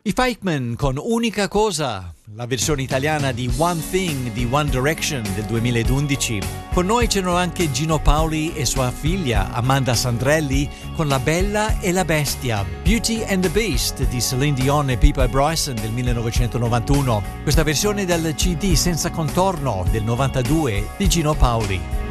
I Fikemen con Unica Cosa, la versione italiana di One Thing di One Direction del 2011. Con noi c'erano anche Gino Paoli e sua figlia Amanda Sandrelli con La Bella e la Bestia, Beauty and the Beast di Celine Dion e Pippa Bryson del 1991. Questa versione del CD Senza Contorno del 92 di Gino Paoli.